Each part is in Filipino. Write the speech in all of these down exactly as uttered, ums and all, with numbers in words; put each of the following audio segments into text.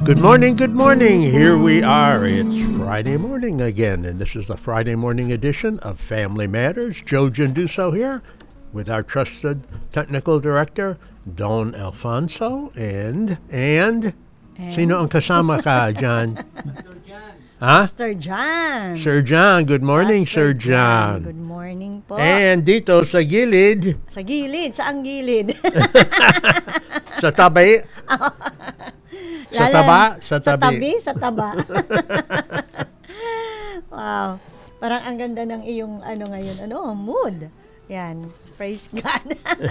Good morning, good morning. Here we are. It's Friday morning again, and this is the Friday morning edition of Family Matters. Joe Genduso here with our trusted technical director, Don Alfonso, and, and, And sino ang kasama ka, John? Ha? Mister John. Sir John. Good morning, Pastor Sir John. Good morning po. And dito sa gilid, sa gilid, saang gilid? sa tabi, sa Lala- taba, sa Sa tabi. tabi, sa taba. Wow. Parang ang ganda ng iyong ano ngayon, ano, mood. Yan. Praise God.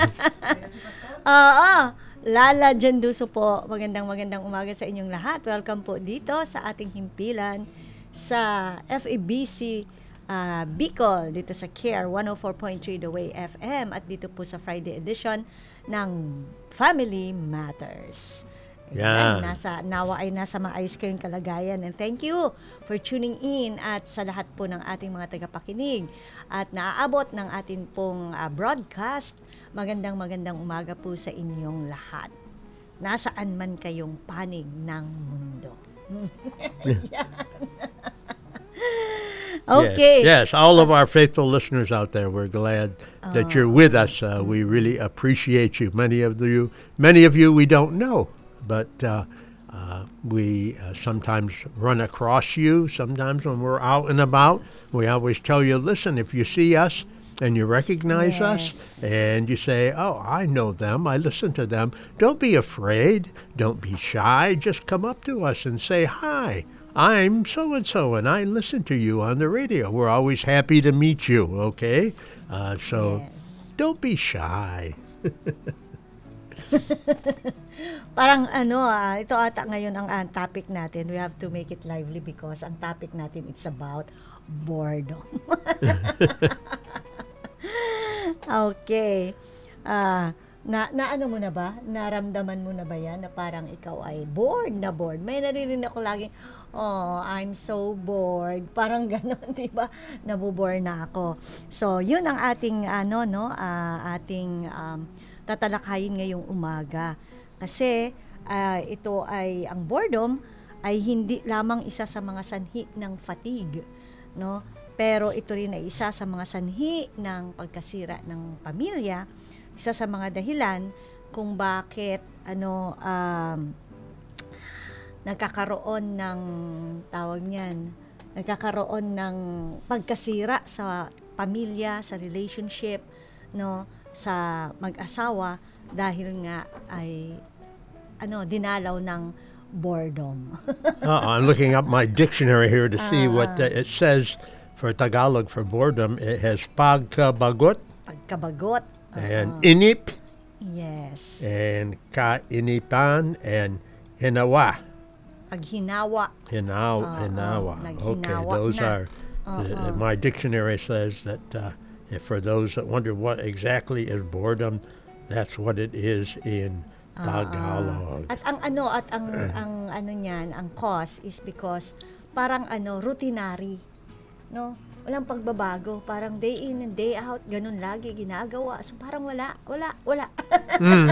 Oo. Lala Genduso po. Magandang magandang umaga sa inyong lahat. Welcome po dito sa ating himpilan sa F E B C uh, Bicol, dito sa Care one oh four point three The Way F M at dito po sa Friday edition ng Family Matters. Yan. Ayan, nasa, nawa ay nasa maayos kayong kalagayan. And thank you for tuning in at sa lahat po ng ating mga tagapakinig at naaabot ng ating pong uh, broadcast. Magandang magandang umaga po sa inyong lahat. Nasaan man kayong panig ng mundo. Okay. Yes, yes, all of our faithful listeners out there, we're glad that you're with us. Uh, we really appreciate you. Many of you, many of you we don't know, but uh, uh, we uh, sometimes run across you. Sometimes when we're out and about, we always tell you, listen, if you see us and you recognize us Yes. and you say, oh, I know them, I listen to them, don't be afraid, don't be shy, just come up to us and say, hi, I'm so-and-so, and I listen to you on the radio. We're always happy to meet you, okay? Uh, so Yes. don't be shy. Parang ano, ah, ito ata ngayon ang ah, topic natin. We have to make it lively because ang topic natin, it's about boredom. Okay. Ah, na, na ano mo na ba? Naramdaman mo na ba yan na parang ikaw ay bored na bored? May naririnig ako laging, oh, I'm so bored. Parang gano'n, di ba? Nabobore na ako. So, yun ang ating, ano, no, ah, ating um, tatalakayin ngayong umaga. Kasi, ah, ito ay, ang boredom ay hindi lamang isa sa mga sanhi ng fatigue, no? Pero ito rin ay isa sa mga sanhi ng pagkasira ng pamilya, isa sa mga dahilan kung bakit ano um, nagkakaroon ng tawag niyan, nagkakaroon ng pagkasira sa pamilya, sa relationship, no, sa mag-asawa dahil nga ay ano dinalaw ng boredom. Uh, I'm looking up my dictionary here to see what uh, it says for Tagalog for boredom. It has pagkabagot Pagkabagot. and Oo. inip Yes. and kainipan and hinawa. Paghinawa. Hinaw, Oo, hinawa. Okay, naghinawa those na. are, uh, my dictionary says that uh, if for those that wonder what exactly is boredom, that's what it is in Tagalog. At ang ano at ang ang ano niyan, ang cause is because parang ano routinary, no? Walang pagbabago, parang day in and day out, ganun lagi ginagawa. So parang wala, wala, wala. Mm.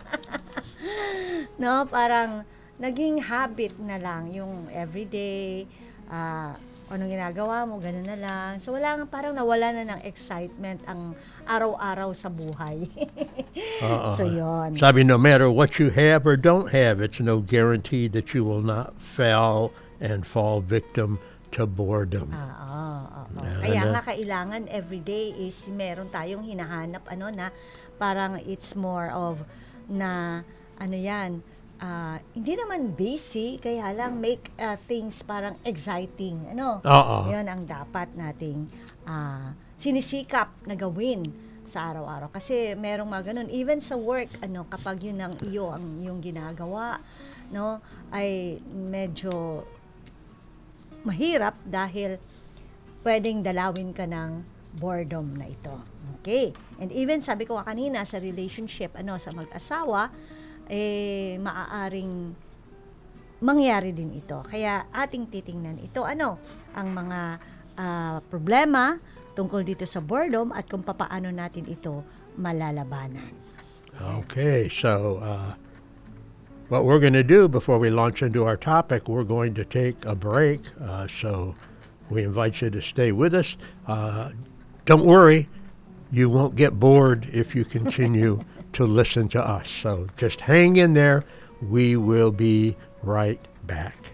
No, parang naging habit na lang yung everyday, ah anong ginagawa mo, ganun na lang. So wala nga, parang nawala na ng excitement ang araw-araw sa buhay. Uh-uh. So yon. Sabi, no matter what you have or don't have, it's no guarantee that you will not fall and fall victim to boredom. Ah, oo, oo. Yeah, Kaya ano? nga kailangan everyday is meron tayong hinahanap ano na parang it's more of na ano yan, ah, hindi naman busy, kaya lang make ah, things parang exciting. Ano? Oo. Yun ang dapat nating ah, sinisikap na gawin sa araw-araw. Kasi merong mga ganun. Even sa work, ano, kapag yun ang iyo, ang yung ginagawa, no, ay medyo mahirap dahil pwedeng dalawin ka ng boredom na ito. Okay. And even sabi ko nga kanina sa relationship, ano, sa mag-asawa, eh, maaaring mangyari din ito. Kaya ating titingnan ito, ano, ang mga ah, problema tungkol dito sa boredom at kung papaano natin ito malalabanan. Okay, so uh, What we're going to do before we launch into our topic, we're going to take a break. Uh, so we invite you to stay with us. Uh, don't worry, you won't get bored if you continue to listen to us. So just hang in there. We will be right back.